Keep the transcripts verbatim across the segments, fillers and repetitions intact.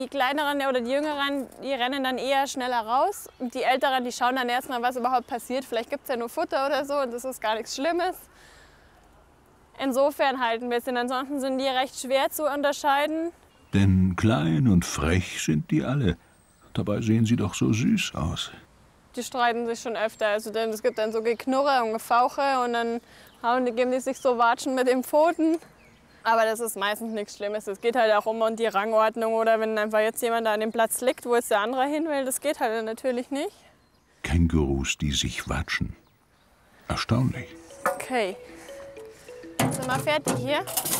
Die Kleineren oder die Jüngeren, die rennen dann eher schneller raus. Und die Älteren, die schauen dann erstmal, was überhaupt passiert. Vielleicht gibt es ja nur Futter oder so und das ist gar nichts Schlimmes. Insofern halt ein bisschen. Ansonsten sind die recht schwer zu unterscheiden. Denn klein und frech sind die alle. Dabei sehen sie doch so süß aus. Die streiten sich schon öfter. Also denn es gibt dann so Geknurre und Gefauche und dann hauen die, geben die sich so Watschen mit den Pfoten. Aber das ist meistens nichts Schlimmes. Es geht halt auch um die Rangordnung oder wenn einfach jetzt jemand da an dem Platz liegt, wo jetzt der andere hin will, das geht halt natürlich nicht. Kängurus, die sich watschen. Erstaunlich. Okay. Sind wir fertig hier?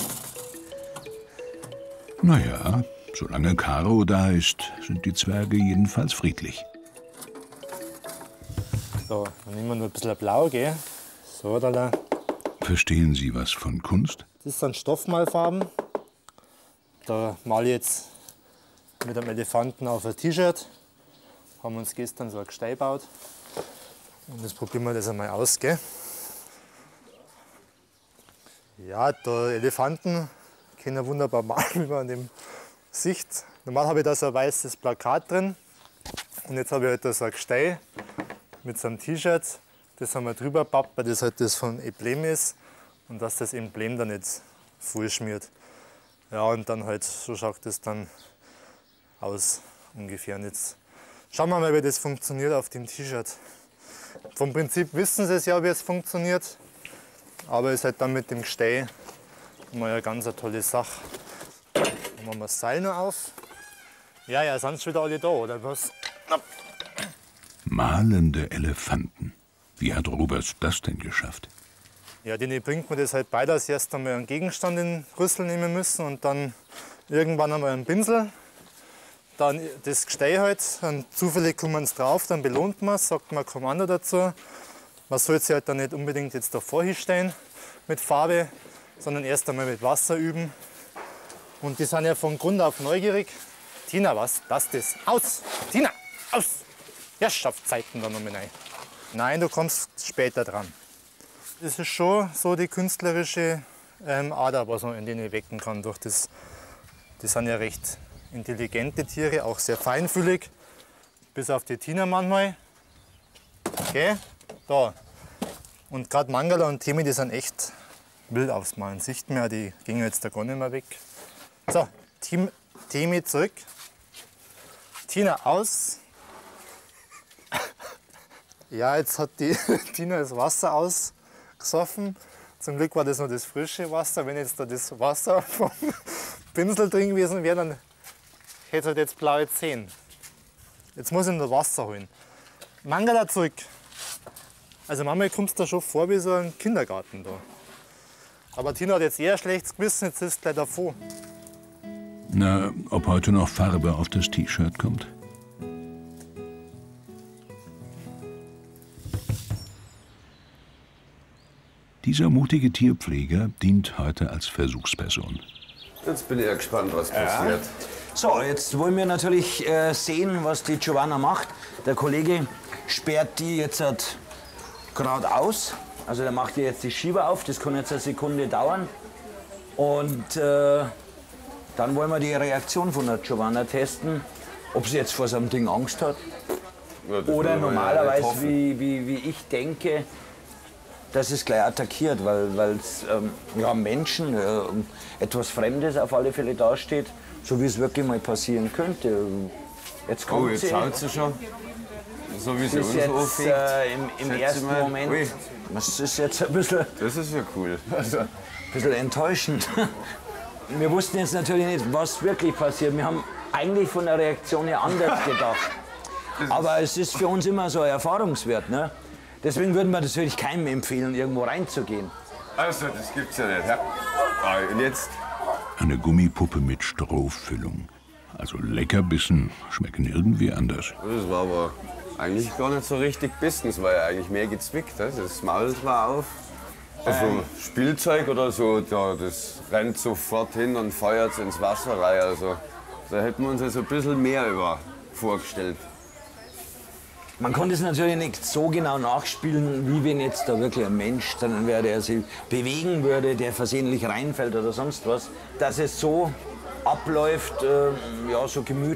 Naja, solange Karo da ist, sind die Zwerge jedenfalls friedlich. So, dann nehmen wir noch ein bisschen blau, gell? So, da. Verstehen Sie was von Kunst? Das sind Stoffmalfarben. Da male ich jetzt mit einem Elefanten auf ein T-Shirt. Haben uns gestern so ein Gestell gebaut. Und jetzt probieren wir das einmal aus, gell? Ja, der Elefanten kann ja wunderbar malen, wie man an dem sieht. Normal habe ich da so ein weißes Plakat drin. Und jetzt habe ich halt da so ein Gestell mit so einem T-Shirt. Das haben wir drüber gepappt, weil das halt das von Emblem ist. Und dass das Emblem dann nicht voll schmiert. Ja, und dann halt, so schaut das dann aus ungefähr. Und jetzt schauen wir mal, wie das funktioniert auf dem T-Shirt. Vom Prinzip wissen sie es ja, wie es funktioniert. Aber es ist halt dann mit dem Gestell mal eine ganz eine tolle Sache. Dann machen wir das Seil noch auf. Ja, ja, sind schon wieder alle da, oder was? Malende Elefanten. Wie hat Robert das denn geschafft? Ja, denen bringt man das halt bei, dass sie erst einmal einen Gegenstand in den Rüssel nehmen müssen und dann irgendwann einmal einen Pinsel. Dann das Gestell halt, und zufällig kommen sie drauf, dann belohnt man es, sagt man ein Kommando dazu. Man soll sich halt dann nicht unbedingt jetzt davor hinstellen mit Farbe, sondern erst einmal mit Wasser üben. Und die sind ja von Grund auf neugierig. Tina, was? Lass das. Aus! Tina, aus! Herrschaftszeiten da nochmal rein. Nein, du kommst später dran. Das ist schon so die künstlerische ähm, Ader, was man in denen wecken kann. Durch das, die sind ja recht intelligente Tiere, auch sehr feinfühlig. Bis auf die Tina manchmal. Okay, da. Und gerade Mangala und Temi, die sind echt wild aufs Malen. Sieht man ja, die gehen jetzt da gar nicht mehr weg. So, Team, Temi zurück. Tina aus. Ja, jetzt hat die Tina das Wasser ausgesoffen. Zum Glück war das noch das frische Wasser. Wenn jetzt da das Wasser vom Pinsel drin gewesen wäre, dann hätte es halt jetzt blaue Zähne. Jetzt muss ich noch Wasser holen. Mangala zurück. Also manchmal kommst du da schon vor wie so ein Kindergarten da. Aber Tina hat jetzt eher schlechtes Gewissen, jetzt ist gleich davor. Na, ob heute noch Farbe auf das T-Shirt kommt? Dieser mutige Tierpfleger dient heute als Versuchsperson. Jetzt bin ich ja gespannt, was passiert. Ja. So, jetzt wollen wir natürlich äh, sehen, was die Giovanna macht. Der Kollege sperrt die jetzt halt geradeaus. Also der macht ihr jetzt die Schieber auf, das kann jetzt eine Sekunde dauern. Und äh, dann wollen wir die Reaktion von der Giovanna testen, ob sie jetzt vor so einem Ding Angst hat. Ja, oder normalerweise, ja wie, wie, wie ich denke, dass es gleich attackiert, weil es ähm, ja, Menschen, äh, etwas Fremdes auf alle Fälle dasteht, so wie es wirklich mal passieren könnte. Jetzt kommt oh, jetzt sie. schaut sie schon. So wie sie Das uns ist jetzt anfängt. äh, im, im ersten mal. Moment. Ui. Das ist jetzt ein bisschen, Das ist ja cool. also, ein bisschen enttäuschend. Wir wussten jetzt natürlich nicht, was wirklich passiert. Wir haben eigentlich von der Reaktion her anders gedacht. Aber es ist für uns immer so ein Erfahrungswert. Ne? Deswegen würden wir natürlich keinem empfehlen, irgendwo reinzugehen. Also, das gibt's ja nicht. Ja? Ah, und jetzt? Eine Gummipuppe mit Strohfüllung. Also Leckerbissen schmecken irgendwie anders. Das war aber eigentlich gar nicht so richtig bissen. Es war ja eigentlich mehr gezwickt. Also das Maul war auf. Also ähm. Spielzeug oder so, da, das rennt sofort hin und feuert ins Wasser rein. Also da hätten wir uns also ein bisschen mehr über vorgestellt. Man konnte es natürlich nicht so genau nachspielen, wie wenn jetzt da wirklich ein Mensch dann wäre, der sich bewegen würde, der versehentlich reinfällt oder sonst was. Dass es so abläuft, äh, ja, so gemütlich.